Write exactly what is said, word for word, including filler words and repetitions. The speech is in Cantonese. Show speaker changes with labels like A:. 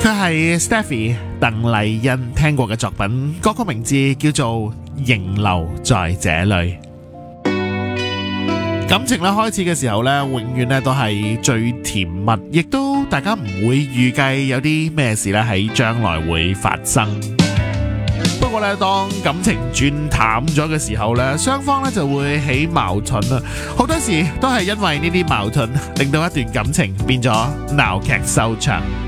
A: 佢係 Stephy 鄧麗欣聽過嘅作品，歌曲名字叫做《仍留在這裏》。感情咧開始嘅時候咧，永遠咧都係最甜蜜，亦都大家唔會預計有啲咩事咧喺將來會發生。不過咧，當感情轉淡咗嘅時候咧，雙方咧就會起矛盾啦。好多時都係因為呢啲矛盾，令到一段感情變咗鬧劇收場。